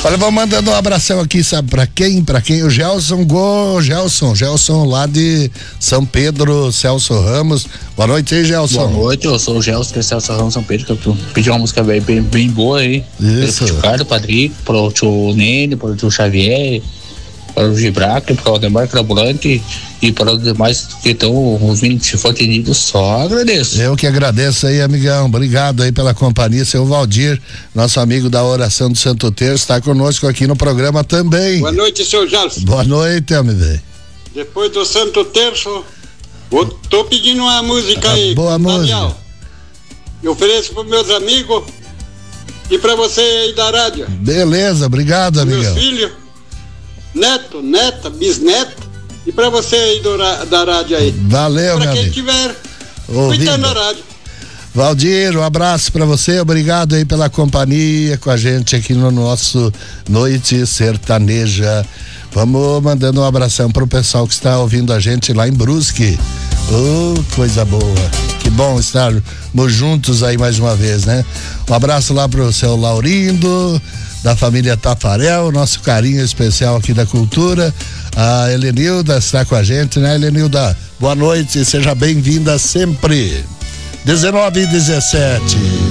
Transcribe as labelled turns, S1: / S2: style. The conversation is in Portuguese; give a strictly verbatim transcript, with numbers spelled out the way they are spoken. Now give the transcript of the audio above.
S1: Olha, vou mandando um abração aqui, sabe pra quem? Pra quem? O Gelson Go, Gelson, Gelson lá de São Pedro, Celso Ramos. Boa noite aí, Gelson.
S2: Boa noite, eu sou o Gelson de Celso Ramos, São Pedro, que eu pedi uma música bem, bem, bem boa aí.
S1: Isso.
S2: Pro Ricardo, Padrico, pro tio Nene, pro tio Xavier, para o Gibraque, para o Ademar Crabulante e para os demais que estão ouvindo, se for atendido, só agradeço.
S1: Eu que agradeço aí, amigão, obrigado aí pela companhia. Seu Valdir, nosso amigo da oração do Santo Terço, está conosco aqui no programa também.
S3: Boa noite, seu Gelson.
S1: Boa noite, amigo.
S3: Depois do Santo Terço, vou, tô pedindo uma música
S1: ah,
S3: aí.
S1: Boa música.
S3: Eu ofereço para meus amigos e para você aí da rádio.
S1: Beleza, obrigado, amigão.
S3: Meus filhos, neto, neta, bisneto, e pra você aí do, da rádio aí.
S1: Valeu,
S3: pra
S1: meu
S3: quem
S1: amigo.
S3: tiver
S1: Ouvindo.
S3: cuidando da rádio.
S1: Valdir, um abraço pra você, obrigado aí pela companhia com a gente aqui no nosso Noite Sertaneja. Vamos mandando um abração pro pessoal que está ouvindo a gente lá em Brusque. Oh, coisa boa. Que bom estarmos juntos aí mais uma vez, né? Um abraço lá pro seu Laurindo, da família Tafarel, nosso carinho especial aqui da cultura. A Helenilda está com a gente, né, Helenilda? Boa noite, seja bem-vinda sempre. dezenove e dezessete.